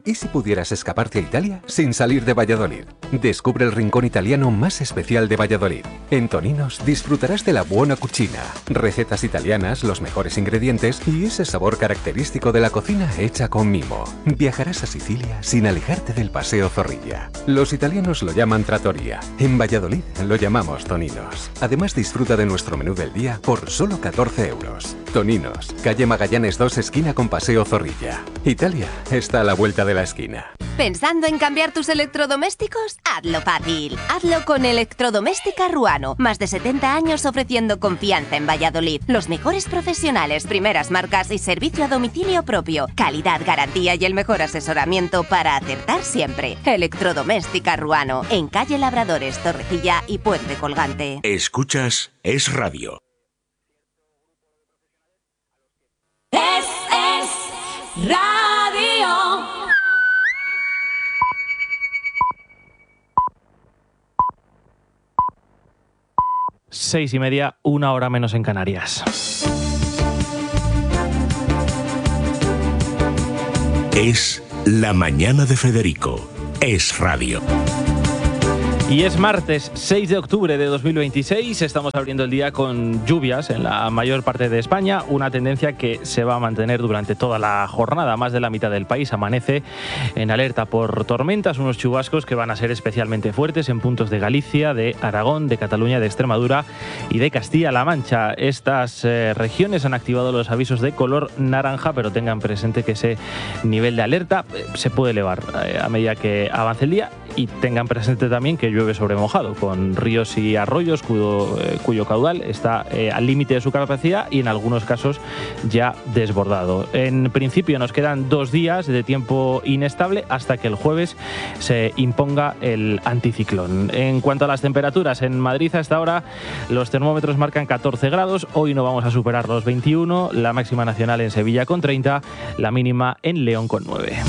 ¿Y si pudieras escaparte a Italia sin salir de Valladolid? Descubre el rincón italiano más especial de Valladolid. En Toninos disfrutarás de la buona cucina, recetas italianas, los mejores ingredientes y ese sabor característico de la cocina hecha con mimo. Viajarás a Sicilia sin alejarte del Paseo Zorrilla. Los italianos lo llaman trattoria. En Valladolid lo llamamos Toninos. Además, disfruta de nuestro menú del día por solo 14 euros. Toninos, calle Magallanes 2, esquina con Paseo Zorrilla. Italia está a la vuelta de la esquina. ¿Pensando en cambiar tus electrodomésticos? Hazlo fácil. Hazlo con Electrodoméstica Ruano. Más de 70 años ofreciendo confianza en Valladolid. Los mejores profesionales, primeras marcas y servicio a domicilio propio. Calidad, garantía y el mejor asesoramiento para acertar siempre. Electrodoméstica Ruano. En calle Labradores, Torrecilla y Puente Colgante. Escuchas Es Radio. Es Radio. Seis y media, 1 hora menos en Canarias. Es la mañana de Federico. Es Radio. Y es martes 6 de octubre de 2026, estamos abriendo el día con lluvias en la mayor parte de España, una tendencia que se va a mantener durante toda la jornada. Más de la mitad del país amanece en alerta por tormentas, unos chubascos que van a ser especialmente fuertes en puntos de Galicia, de Aragón, de Cataluña, de Extremadura y de Castilla-La Mancha. Estas regiones han activado los avisos de color naranja, pero tengan presente que ese nivel de alerta se puede elevar a medida que avance el día, y tengan presente también que llueve sobre mojado, con ríos y arroyos cuyo caudal está al límite de su capacidad y en algunos casos ya desbordado. En principio nos quedan 2 días de tiempo inestable hasta que el jueves se imponga el anticiclón. En cuanto a las temperaturas, en Madrid a esta hora los termómetros marcan 14 grados, hoy no vamos a superar los 21, la máxima nacional en Sevilla con 30, la mínima en León con 9.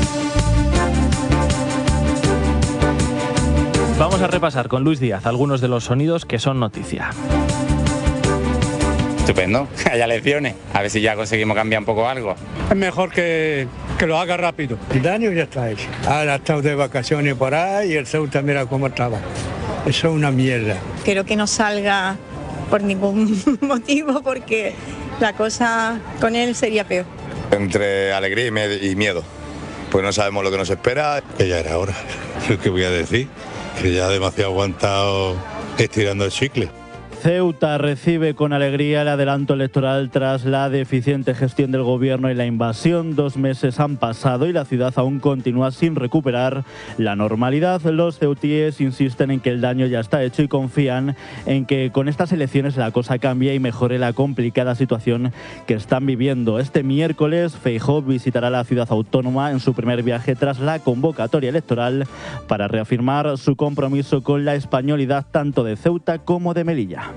Vamos a repasar con Luis Díaz algunos de los sonidos que son noticia. Estupendo, haya lecciones, a ver si ya conseguimos cambiar un poco algo. Es mejor que lo haga rápido. El daño ya está hecho. Ahora ha estado de vacaciones por ahí y el Ceuta mira cómo estaba. Eso es una mierda. Quiero que no salga por ningún motivo porque la cosa con él sería peor. Entre alegría y miedo, pues no sabemos lo que nos espera. Que ya era hora, ¿qué voy a decir? Que ya demasiado aguantado estirando el chicle. Ceuta recibe con alegría el adelanto electoral tras la deficiente gestión del gobierno y la invasión. 2 meses han pasado y la ciudad aún continúa sin recuperar la normalidad. Los ceutíes insisten en que el daño ya está hecho y confían en que con estas elecciones la cosa cambie y mejore la complicada situación que están viviendo. Este miércoles Feijóo visitará la ciudad autónoma en su primer viaje tras la convocatoria electoral para reafirmar su compromiso con la españolidad tanto de Ceuta como de Melilla.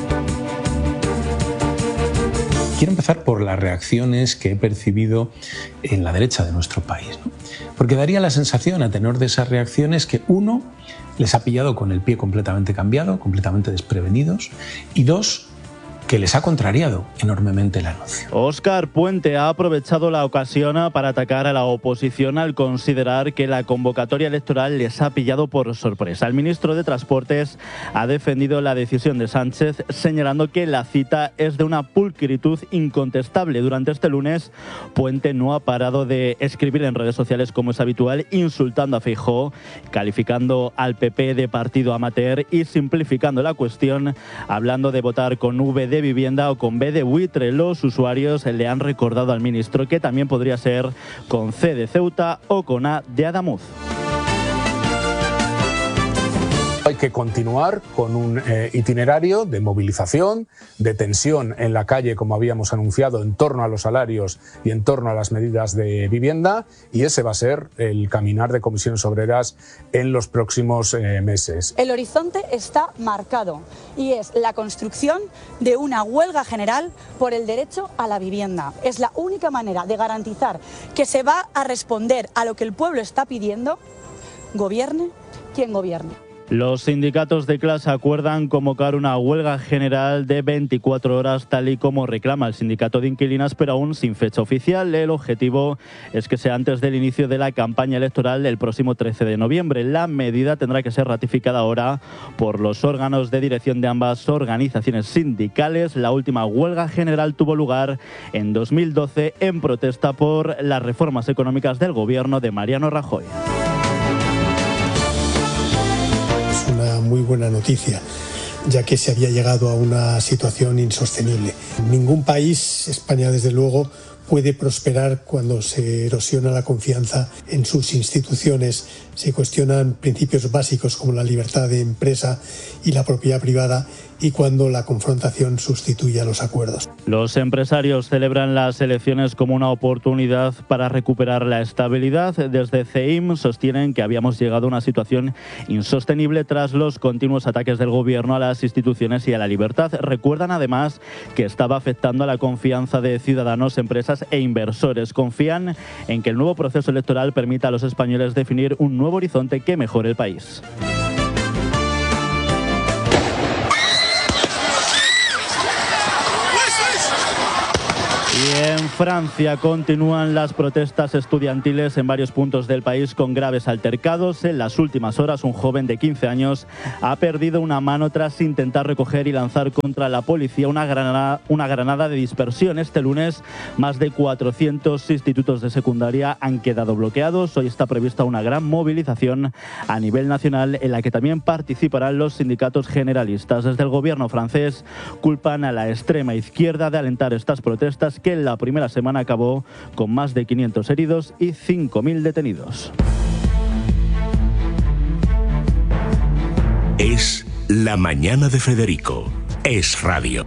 Quiero empezar por las reacciones que he percibido en la derecha de nuestro país, ¿no? Porque daría la sensación, a tenor de esas reacciones, que uno, les ha pillado con el pie completamente cambiado, completamente desprevenidos, y dos, que les ha contrariado enormemente el anuncio. Óscar Puente ha aprovechado la ocasión para atacar a la oposición al considerar que la convocatoria electoral les ha pillado por sorpresa. El ministro de Transportes ha defendido la decisión de Sánchez, señalando que la cita es de una pulcritud incontestable. Durante este lunes, Puente no ha parado de escribir en redes sociales, como es habitual, insultando a Feijóo, calificando al PP de partido amateur y simplificando la cuestión, hablando de votar con V de vivienda o con B de buitre. Los usuarios le han recordado al ministro que también podría ser con C de Ceuta o con A de Adamuz. Hay que continuar con un itinerario de movilización, de tensión en la calle, como habíamos anunciado, en torno a los salarios y en torno a las medidas de vivienda, y ese va a ser el caminar de Comisiones Obreras en los próximos meses. El horizonte está marcado y es la construcción de una huelga general por el derecho a la vivienda. Es la única manera de garantizar que se va a responder a lo que el pueblo está pidiendo, gobierne quien gobierne. Los sindicatos de clase acuerdan convocar una huelga general de 24 horas, tal y como reclama el sindicato de inquilinas, pero aún sin fecha oficial. El objetivo es que sea antes del inicio de la campaña electoral del próximo 13 de noviembre. La medida tendrá que ser ratificada ahora por los órganos de dirección de ambas organizaciones sindicales. La última huelga general tuvo lugar en 2012 en protesta por las reformas económicas del gobierno de Mariano Rajoy. Una muy buena noticia, ya que se había llegado a una situación insostenible. Ningún país, España desde luego, puede prosperar cuando se erosiona la confianza en sus instituciones, se cuestionan principios básicos como la libertad de empresa y la propiedad privada, y cuando la confrontación sustituye a los acuerdos. Los empresarios celebran las elecciones como una oportunidad para recuperar la estabilidad. Desde CEIM sostienen que habíamos llegado a una situación insostenible tras los continuos ataques del gobierno a las instituciones y a la libertad. Recuerdan además que estaba afectando a la confianza de ciudadanos, empresas e inversores. Confían en que el nuevo proceso electoral permita a los españoles definir un nuevo horizonte que mejore el país. Y en Francia continúan las protestas estudiantiles en varios puntos del país con graves altercados. En las últimas horas, un joven de 15 años ha perdido una mano tras intentar recoger y lanzar contra la policía una granada de dispersión. Este lunes, más de 400 institutos de secundaria han quedado bloqueados. Hoy está prevista una gran movilización a nivel nacional en la que también participarán los sindicatos generalistas. Desde el gobierno francés culpan a la extrema izquierda de alentar estas protestas, que en la primera semana acabó con más de 500 heridos y 5.000 detenidos. Es la mañana de Federico. Es radio.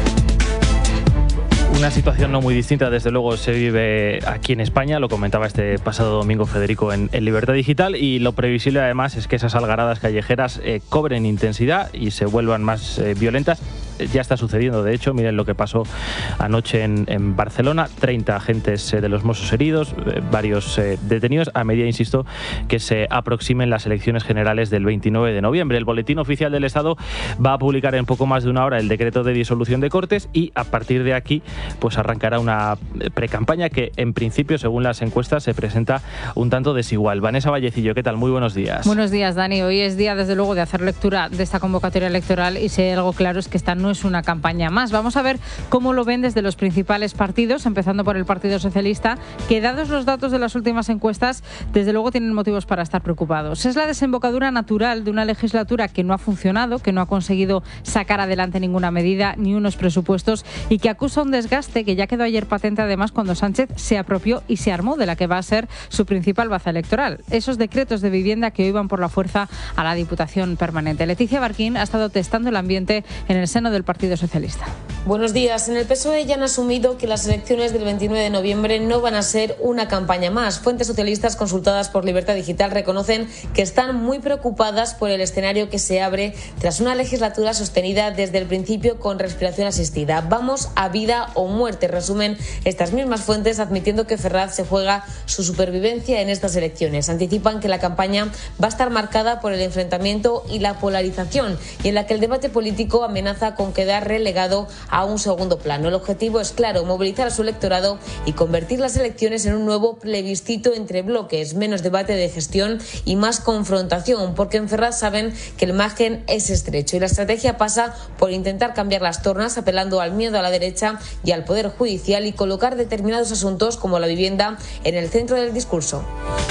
Una situación no muy distinta, desde luego, se vive aquí en España. Lo comentaba este pasado domingo Federico en Libertad Digital, y lo previsible además es que esas algaradas callejeras cobren intensidad y se vuelvan más violentas. Ya está sucediendo, de hecho. Miren lo que pasó anoche en Barcelona: 30 agentes de los Mossos heridos, varios detenidos, a medida, insisto, que se aproximen las elecciones generales del 29 de noviembre. El Boletín Oficial del Estado va a publicar en poco más de una hora el decreto de disolución de Cortes, y a partir de aquí pues arrancará una precampaña que, en principio, según las encuestas, se presenta un tanto desigual. Vanessa Vallecillo, ¿qué tal? Muy buenos días. Buenos días, Dani. Hoy es día, desde luego, de hacer lectura de esta convocatoria electoral, y si hay algo claro es que esta no es una campaña más. Vamos a ver cómo lo ven desde los principales partidos, empezando por el Partido Socialista, que, dados los datos de las últimas encuestas, desde luego tienen motivos para estar preocupados. Es la desembocadura natural de una legislatura que no ha funcionado, que no ha conseguido sacar adelante ninguna medida ni unos presupuestos, y que acusa un desgaste que ya quedó ayer patente, además, cuando Sánchez se apropió y se armó de la que va a ser su principal baza electoral: esos decretos de vivienda que hoy van por la fuerza a la Diputación Permanente. Leticia Barquín ha estado testando el ambiente en el seno del Partido Socialista. Buenos días. En el PSOE ya han asumido que las elecciones del 29 de noviembre no van a ser una campaña más. Fuentes socialistas consultadas por Libertad Digital reconocen que están muy preocupadas por el escenario que se abre tras una legislatura sostenida desde el principio con respiración asistida. Vamos a vida o muerte, resumen estas mismas fuentes, admitiendo que Ferraz se juega su supervivencia en estas elecciones. Anticipan que la campaña va a estar marcada por el enfrentamiento y la polarización, y en la que el debate político amenaza con quedar relegado a un segundo plano. El objetivo es claro: movilizar a su electorado y convertir las elecciones en un nuevo plebiscito entre bloques, menos debate de gestión y más confrontación, porque en Ferraz saben que el margen es estrecho y la estrategia pasa por intentar cambiar las tornas, apelando al miedo a la derecha y al Poder Judicial, y colocar determinados asuntos como la vivienda en el centro del discurso.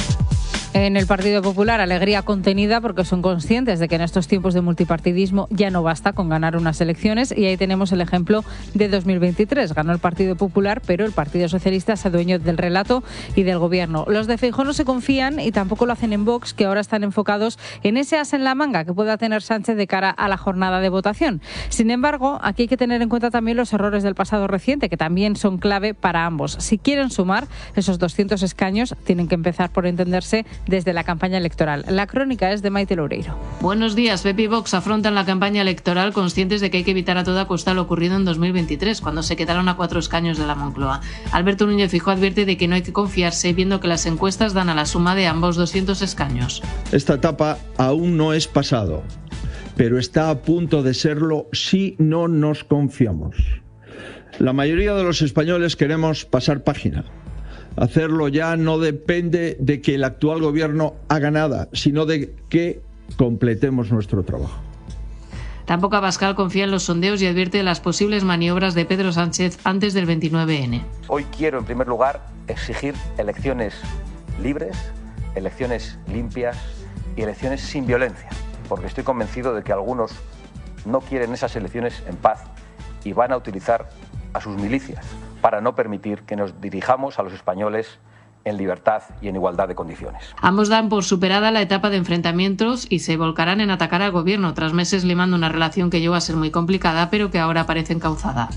En el Partido Popular, alegría contenida, porque son conscientes de que en estos tiempos de multipartidismo ya no basta con ganar unas elecciones, y ahí tenemos el ejemplo de 2023. Ganó el Partido Popular, pero el Partido Socialista se adueñó del relato y del gobierno. Los de Feijóo no se confían, y tampoco lo hacen en Vox, que ahora están enfocados en ese as en la manga que pueda tener Sánchez de cara a la jornada de votación. Sin embargo, aquí hay que tener en cuenta también los errores del pasado reciente, que también son clave para ambos. Si quieren sumar esos 200 escaños, tienen que empezar por entenderse desde la campaña electoral. La crónica es de Maite Loureiro. Buenos días. PP y Vox afrontan la campaña electoral conscientes de que hay que evitar a toda costa lo ocurrido en 2023, cuando se quedaron a 4 escaños de la Moncloa. Alberto Núñez Feijóo advierte de que no hay que confiarse, viendo que las encuestas dan a la suma de ambos 200 escaños. Esta etapa aún no es pasado, pero está a punto de serlo si no nos confiamos. La mayoría de los españoles queremos pasar página. Hacerlo ya no depende de que el actual gobierno haga nada, sino de que completemos nuestro trabajo. Tampoco Abascal confía en los sondeos y advierte de las posibles maniobras de Pedro Sánchez antes del 29N. Hoy quiero, en primer lugar, exigir elecciones libres, elecciones limpias y elecciones sin violencia, porque estoy convencido de que algunos no quieren esas elecciones en paz y van a utilizar a sus milicias para no permitir que nos dirijamos a los españoles en libertad y en igualdad de condiciones. Ambos dan por superada la etapa de enfrentamientos y se volcarán en atacar al gobierno, tras meses limando una relación que llegó a ser muy complicada, pero que ahora parece encauzada.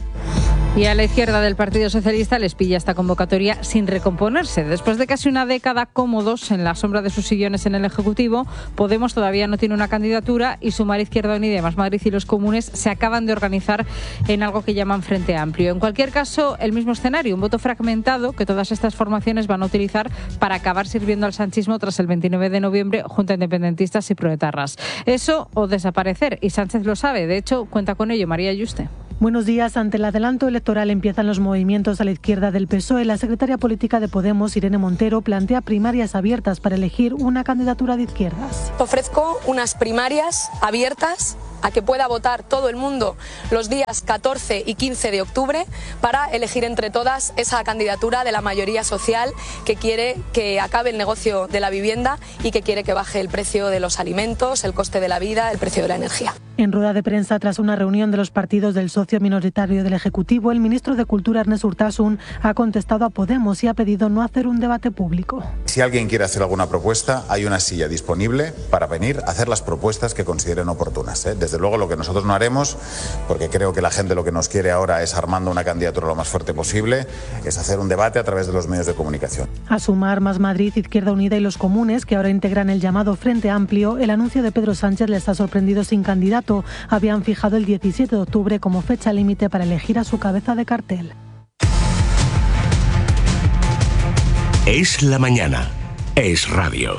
Y a la izquierda del Partido Socialista les pilla esta convocatoria sin recomponerse. Después de casi una década cómodos en la sombra de sus sillones en el Ejecutivo, Podemos todavía no tiene una candidatura y Sumar, Izquierda Unida y Más Madrid y los comunes se acaban de organizar en algo que llaman Frente Amplio. En cualquier caso, el mismo escenario, un voto fragmentado que todas estas formaciones van a utilizar para acabar sirviendo al sanchismo tras el 29 de noviembre junto a independentistas y proetarras. Eso o desaparecer, y Sánchez lo sabe, de hecho cuenta con ello. María Yuste. Buenos días. Ante el adelanto electoral empiezan los movimientos a la izquierda del PSOE. La secretaria política de Podemos, Irene Montero, plantea primarias abiertas para elegir una candidatura de izquierdas. Ofrezco unas primarias abiertas a que pueda votar todo el mundo los días 14 y 15 de octubre para elegir entre todas esa candidatura de la mayoría social que quiere que acabe el negocio de la vivienda y que quiere que baje el precio de los alimentos, el coste de la vida, el precio de la energía. En rueda de prensa, tras una reunión de los partidos del socio minoritario del Ejecutivo, el ministro de Cultura, Ernest Urtasun, ha contestado a Podemos y ha pedido no hacer un debate público. Si alguien quiere hacer alguna propuesta, hay una silla disponible para venir a hacer las propuestas que consideren oportunas. Desde luego, lo que nosotros no haremos, porque creo que la gente lo que nos quiere ahora es, armando una candidatura lo más fuerte posible, es hacer un debate a través de los medios de comunicación. A Sumar, Más Madrid, Izquierda Unida y los comunes, que ahora integran el llamado Frente Amplio, el anuncio de Pedro Sánchez les ha sorprendido sin candidato. Habían fijado el 17 de octubre como fecha límite para elegir a su cabeza de cartel. Es la mañana. Es radio.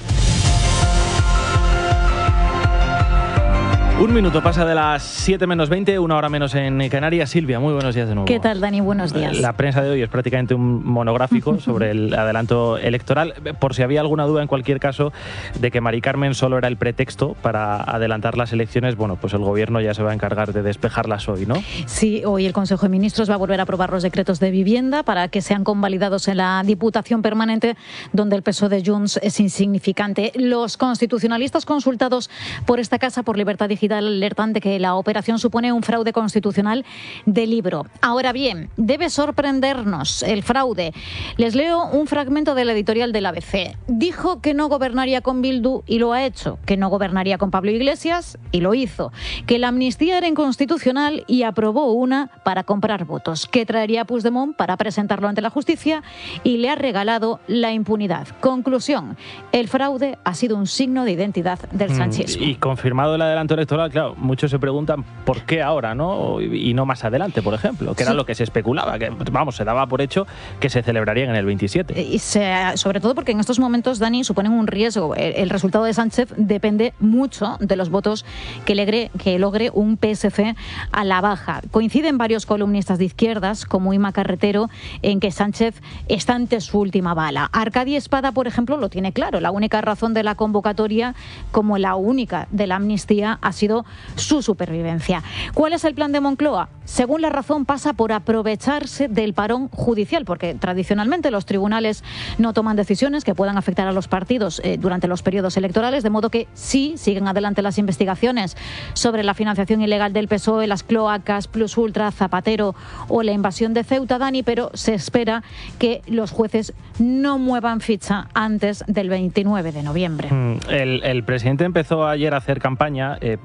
Un minuto pasa de las 7 menos 20, una hora menos en Canarias. Silvia, muy buenos días de nuevo. ¿Qué tal, Dani? Buenos días. La prensa de hoy es prácticamente un monográfico sobre el adelanto electoral. Por si había alguna duda, en cualquier caso, de que Mari Carmen solo era el pretexto para adelantar las elecciones, bueno, pues el gobierno ya se va a encargar de despejarlas hoy, ¿no? Sí, hoy el Consejo de Ministros va a volver a aprobar los decretos de vivienda para que sean convalidados en la Diputación Permanente, donde el peso de Junts es insignificante. Los constitucionalistas consultados por esta Casa por Libertad Digital alertan de que la operación supone un fraude constitucional de libro. Ahora bien, debe sorprendernos el fraude. Les leo un fragmento del editorial del ABC. Dijo que no gobernaría con Bildu y lo ha hecho. Que no gobernaría con Pablo Iglesias y lo hizo. Que la amnistía era inconstitucional y aprobó una para comprar votos. Que traería a Puigdemont para presentarlo ante la justicia y le ha regalado la impunidad. Conclusión, el fraude ha sido un signo de identidad del sanchismo. Y confirmado el adelanto electoral, claro, muchos se preguntan por qué ahora, ¿no? Y no más adelante, por ejemplo, que era lo que se especulaba, que vamos, se daba por hecho que se celebrarían en el 27. Y sobre todo porque en estos momentos, Dani, suponen un riesgo. El resultado de Sánchez depende mucho de los votos que logre un PSC a la baja. Coinciden varios columnistas de izquierdas, como Ima Carretero, en que Sánchez está ante su última bala. Arcadi Espada, por ejemplo, lo tiene claro. La única razón de la convocatoria, como la única de la amnistía, ha sido su supervivencia. ¿Cuál es el plan de Moncloa? Según La Razón, pasa por aprovecharse del parón judicial, porque tradicionalmente los tribunales no toman decisiones que puedan afectar a los partidos durante los periodos electorales, de modo que sí siguen adelante las investigaciones sobre la financiación ilegal del PSOE, las cloacas, Plus Ultra, Zapatero o la invasión de Ceuta, Dani, pero se espera que los jueces no muevan ficha antes del 29 de noviembre. El presidente empezó ayer a hacer campaña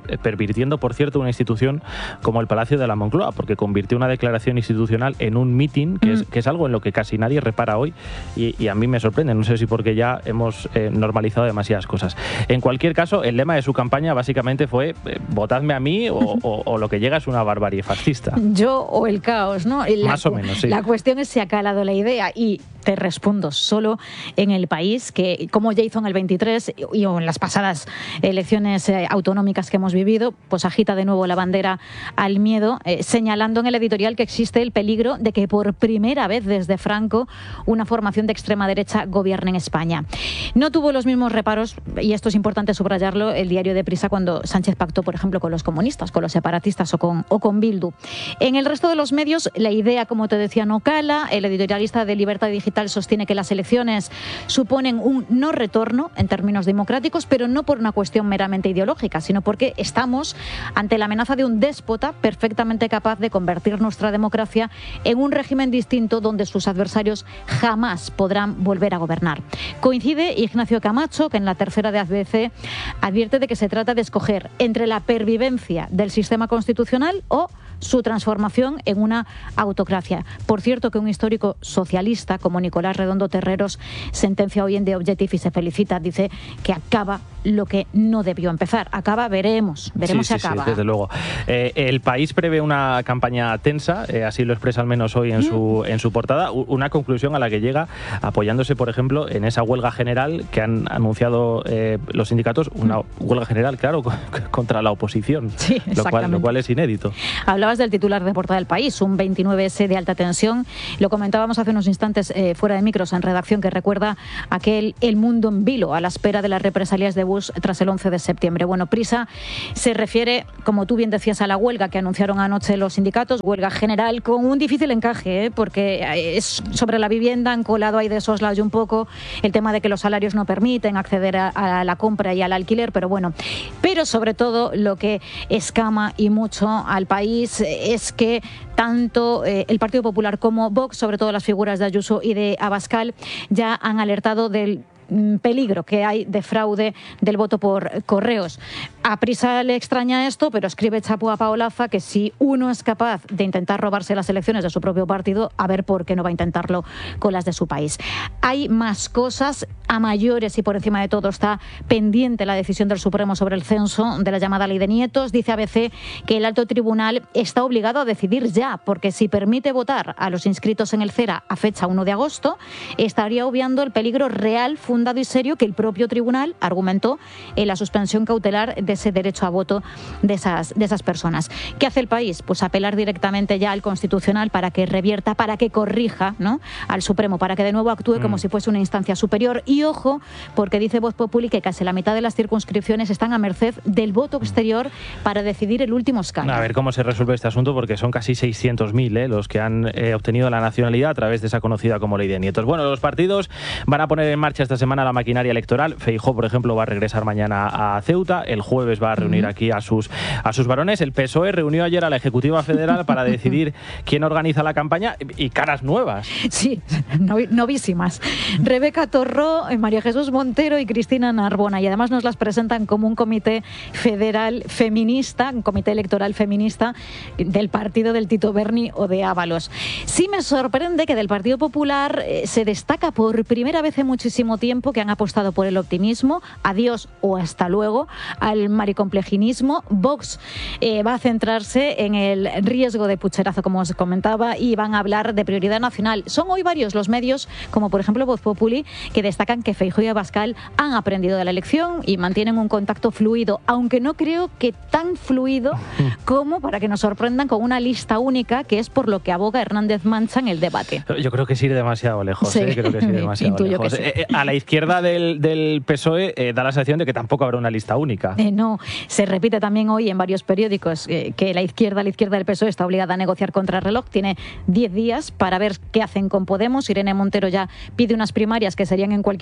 pervirtiendo, por cierto, una institución como el Palacio de la Moncloa, porque convirtió una declaración institucional en un mitin, que es algo en lo que casi nadie repara hoy, y a mí me sorprende, no sé si porque ya hemos normalizado demasiadas cosas. En cualquier caso, el lema de su campaña básicamente fue votadme a mí o lo que llega es una barbarie fascista. Yo o el caos, ¿no? Más o menos, sí. La cuestión es si ha calado la idea, y te respondo, solo en el país, que como ya hizo en el 23 y en las pasadas elecciones autonómicas que hemos vivido, pues agita de nuevo la bandera al miedo, señalando en el editorial que existe el peligro de que por primera vez desde Franco una formación de extrema derecha gobierne en España. No tuvo los mismos reparos, y esto es importante subrayarlo, el diario de Prisa cuando Sánchez pactó, por ejemplo, con los comunistas, con los separatistas o con Bildu. En el resto de los medios, la idea, como te decía, no cala. El editorialista de Libertad Digital sostiene que las elecciones suponen un no retorno en términos democráticos, pero no por una cuestión meramente ideológica, sino porque estamos ante la amenaza de un déspota perfectamente capaz de convertir nuestra democracia en un régimen distinto donde sus adversarios jamás podrán volver a gobernar. Coincide Ignacio Camacho, que en la tercera de ABC advierte de que se trata de escoger entre la pervivencia del sistema constitucional o su transformación en una autocracia. Por cierto, que un histórico socialista como Nicolás Redondo Terreros sentencia hoy en The Objective y se felicita, dice que acaba lo que no debió empezar. Acaba, veremos si acaba. Sí, desde luego. El País prevé una campaña tensa, así lo expresa al menos hoy en su portada, una conclusión a la que llega apoyándose, por ejemplo, en esa huelga general que han anunciado los sindicatos, una huelga general, claro, contra la oposición, sí, lo cual es inédito. Hablabas del titular de portada del País, un 29S de alta tensión. Lo comentábamos hace unos instantes fuera de micros en redacción, que recuerda aquel El mundo en vilo a la espera de las represalias de Bush tras el 11 de septiembre. Bueno, Prisa se refiere, como tú bien decías, a la huelga que anunciaron anoche los sindicatos, huelga general con un difícil encaje, porque es sobre la vivienda, han colado ahí de soslayo un poco el tema de que los salarios no permiten acceder a la compra y al alquiler, pero bueno. Pero sobre todo lo que escama y mucho al país es que tanto el Partido Popular como Vox, sobre todo las figuras de Ayuso y de Abascal, ya han alertado del peligro que hay de fraude del voto por correos. A Prisa le extraña esto, pero escribe Chapo a Paolaza que si uno es capaz de intentar robarse las elecciones de su propio partido, a ver por qué no va a intentarlo con las de su país. Hay más cosas a mayores y por encima de todo está pendiente la decisión del Supremo sobre el censo de la llamada Ley de Nietos. Dice ABC que el alto tribunal está obligado a decidir ya, porque si permite votar a los inscritos en el CERA a fecha 1 de agosto, estaría obviando el peligro real, fundado y serio que el propio tribunal argumentó en la suspensión cautelar de ese derecho a voto de esas personas. ¿Qué hace el país? Pues apelar directamente ya al Constitucional para que revierta, para que corrija, ¿no?, al Supremo, para que de nuevo actúe como si fuese una instancia superior. Y ojo, porque dice Voz Populi que casi la mitad de las circunscripciones están a merced del voto exterior para decidir el último escaño. A ver cómo se resuelve este asunto, porque son casi 600.000 los que han obtenido la nacionalidad a través de esa conocida como Ley de Nietos. Bueno, los partidos van a poner en marcha esta semana la maquinaria electoral. Feijóo, por ejemplo, va a regresar mañana a Ceuta. El jueves va a reunir aquí a sus varones. El PSOE reunió ayer a la Ejecutiva Federal para decidir quién organiza la campaña, y caras nuevas. Sí, novísimas. Rebeca Torró, María Jesús Montero y Cristina Narbona. Y además nos las presentan como un comité federal feminista, un comité electoral feminista del partido del Tito Berni o de Ábalos. Sí me sorprende que del Partido Popular se destaca por primera vez en muchísimo tiempo que han apostado por el optimismo, adiós o hasta luego, al maricomplejinismo. Vox va a centrarse en el riesgo de pucherazo, como os comentaba, y van a hablar de prioridad nacional. Son hoy varios los medios, como por ejemplo Voz Populi, que destacan que Feijóo y Abascal han aprendido de la elección y mantienen un contacto fluido, aunque no creo que tan fluido como para que nos sorprendan con una lista única, que es por lo que aboga Hernández Mancha en el debate. Yo creo que es ir demasiado lejos. Sí. Creo que es ir demasiado lejos. Sí. A la izquierda del PSOE da la sensación de que tampoco habrá una lista única. No, se repite también hoy en varios periódicos que la izquierda del PSOE está obligada a negociar contra el reloj. Tiene 10 días para ver qué hacen con Podemos. Irene Montero ya pide unas primarias que serían en cualquier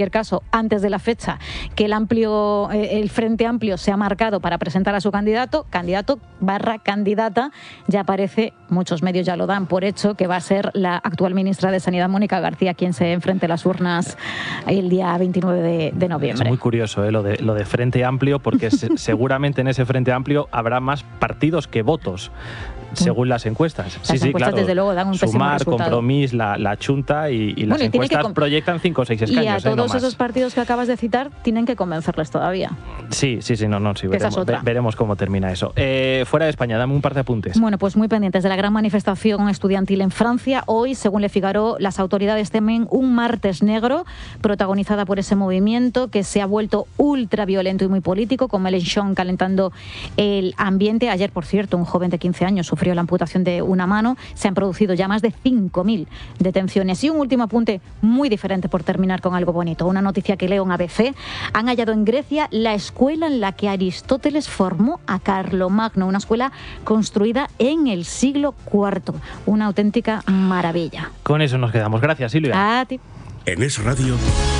cualquier caso, antes de la fecha que el Frente Amplio se ha marcado para presentar a su candidato / candidata, ya aparece, muchos medios ya lo dan por hecho, que va a ser la actual ministra de Sanidad, Mónica García, quien se enfrente a las urnas el día 29 de noviembre. Es muy curioso lo de Frente Amplio, porque seguramente en ese Frente Amplio habrá más partidos que votos, según las encuestas. Las encuestas, claro, desde luego, dan un pésimo Sumar, resultado. Compromís, la Chunta y las encuestas proyectan 5 o 6 escaños. Y a todos no esos partidos que acabas de citar tienen que convencerles todavía. Sí, veremos cómo termina eso. Fuera de España, dame un par de apuntes. Bueno, pues muy pendientes de la gran manifestación estudiantil en Francia. Hoy, según Le Figaro, las autoridades temen un martes negro protagonizada por ese movimiento que se ha vuelto ultra violento y muy político, con Mélenchon calentando el ambiente. Ayer, por cierto, un joven de 15 años sufrió la amputación de una mano. Se han producido ya más de 5.000 detenciones. Y un último apunte muy diferente, por terminar con algo bonito. Una noticia que leo en ABC. Han hallado en Grecia la escuela en la que Aristóteles formó a Carlomagno, una escuela construida en el siglo IV. Una auténtica maravilla. Con eso nos quedamos. Gracias, Silvia. A ti. En Es Radio,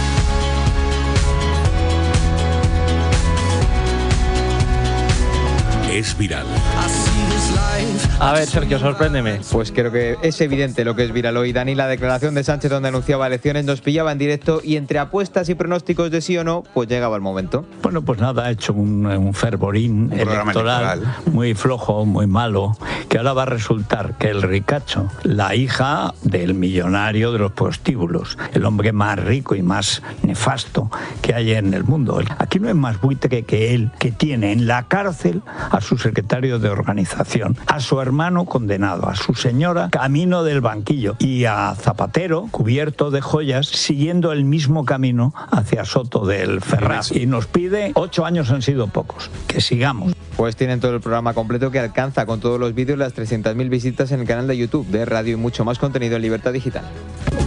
Es Viral. A ver, Sergio, sorpréndeme. Pues creo que es evidente lo que es viral hoy, Dani. La declaración de Sánchez, donde anunciaba elecciones, nos pillaba en directo y entre apuestas y pronósticos de sí o no, pues llegaba el momento. Bueno, pues nada, ha hecho un fervorín electoral muy flojo, muy malo, que ahora va a resultar que el ricacho, la hija del millonario de los prostíbulos, el hombre más rico y más nefasto que hay en el mundo. Aquí no es más buitre que él, que tiene en la cárcel a su secretario de organización, a su hermano condenado, a su señora camino del banquillo y a Zapatero cubierto de joyas siguiendo el mismo camino hacia Soto del Ferraz. Y nos pide 8 años, han sido pocos, que sigamos. Pues tienen todo el programa completo, que alcanza con todos los vídeos las 300.000 visitas en el canal de YouTube de Radio y mucho más contenido en Libertad Digital.